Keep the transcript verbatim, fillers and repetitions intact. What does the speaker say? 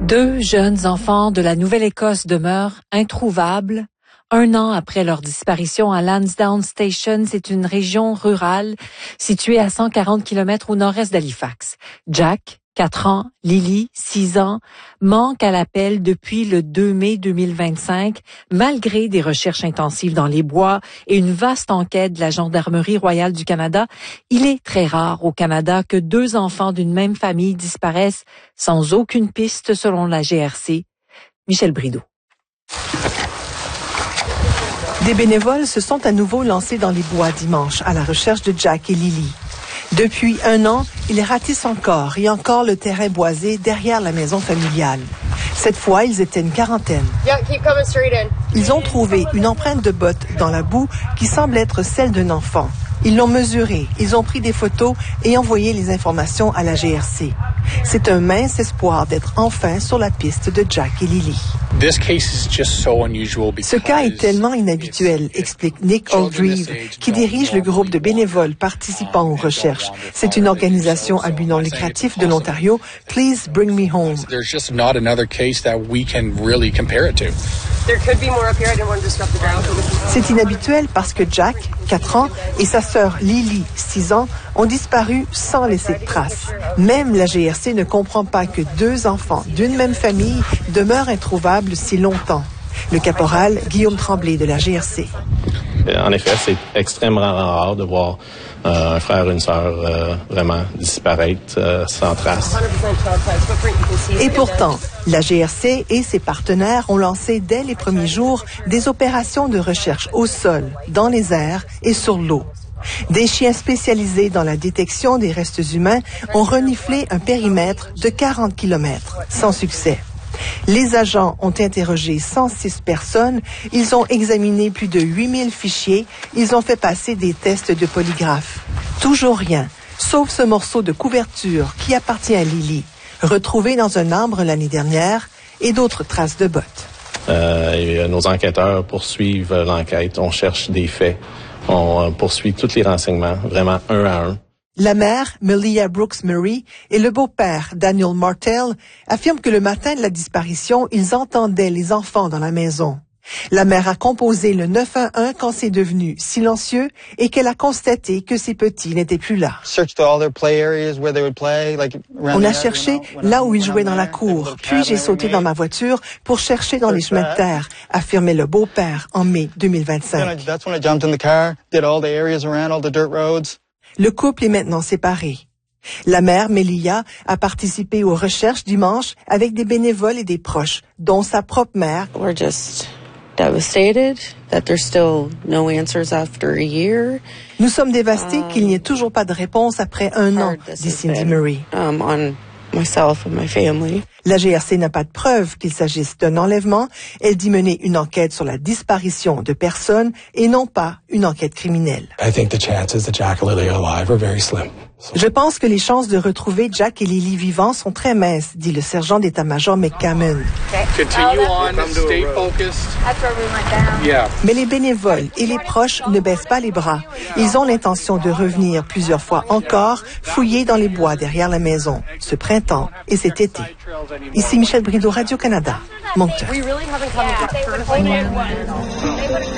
Deux jeunes enfants de la Nouvelle-Écosse demeurent introuvables un an après leur disparition à Lansdowne Station. C'est une région rurale située à cent quarante kilomètres au nord-est d'Halifax. Jack, quatre ans, Lily, six ans, manquent à l'appel depuis le deux mai deux mille vingt-cinq, malgré des recherches intensives dans les bois et une vaste enquête de la Gendarmerie royale du Canada. Il est très rare au Canada que deux enfants d'une même famille disparaissent sans aucune piste selon la G R C. Michel Brideau. Des bénévoles se sont à nouveau lancés dans les bois dimanche à la recherche de Jack et Lily. Depuis un an, ils ratissent encore et encore le terrain boisé derrière la maison familiale. Cette fois, ils étaient une quarantaine. Ils ont trouvé une empreinte de botte dans la boue qui semble être celle d'un enfant. Ils l'ont mesurée, ils ont pris des photos et envoyé les informations à la G R C. C'est un mince espoir d'être enfin sur la piste de Jack et Lily. Ce cas est tellement inhabituel, explique Nick Oldreeve, qui dirige le groupe de bénévoles participant aux recherches. C'est une organisation à but non lucratif de l'Ontario, Please Bring Me Home. C'est inhabituel parce que Jack, quatre ans, et sa sœur Lily, six ans, ont disparu sans laisser de traces. Même la G R C ne comprend pas que deux enfants d'une même famille demeurent introuvables si longtemps. Le caporal Guillaume Tremblay de la G R C. En effet, c'est extrêmement rare de voir euh, un frère et une sœur euh, vraiment disparaître euh, sans trace. Et pourtant, la G R C et ses partenaires ont lancé dès les premiers jours des opérations de recherche au sol, dans les airs et sur l'eau. Des chiens spécialisés dans la détection des restes humains ont reniflé un périmètre de quarante kilomètres, sans succès. Les agents ont interrogé cent six personnes, ils ont examiné plus de huit mille fichiers, ils ont fait passer des tests de polygraphe. Toujours rien, sauf ce morceau de couverture qui appartient à Lily, retrouvé dans un arbre l'année dernière, et d'autres traces de bottes. Euh, et, euh, nos enquêteurs poursuivent euh, l'enquête, on cherche des faits, on euh, poursuit tous les renseignements, vraiment un à un. La mère, Melia Brooks-Murray, et le beau-père, Daniel Martel, affirment que le matin de la disparition, ils entendaient les enfants dans la maison. La mère a composé le neuf un un quand c'est devenu silencieux et qu'elle a constaté que ses petits n'étaient plus là. On a cherché là où ils jouaient dans la cour, puis j'ai sauté dans ma voiture pour chercher dans les chemins de terre, affirmait le beau-père en mai deux mille vingt-cinq. Le couple est maintenant séparé. La mère, Melia, a participé aux recherches dimanche avec des bénévoles et des proches, dont sa propre mère. We're just devastated that there's still no answers after a year. Nous sommes dévastés qu'il n'y ait toujours pas de réponse après un an, dit Cindy Murray. Um, on myself and my family. La G R C n'a pas de preuve qu'il s'agisse d'un enlèvement. Elle dit mener une enquête sur la disparition de personnes et non pas une enquête criminelle. I think the chances that Jack and Lily are alive are very slim. Je pense que les chances de retrouver Jack et Lily vivants sont très minces, dit le sergent d'état-major McCammon. Mais les bénévoles et les proches ne baissent pas les bras. Ils ont l'intention de revenir plusieurs fois encore, fouiller dans les bois derrière la maison, ce printemps et cet été. Ici Michel Brideau, Radio-Canada, Moncton.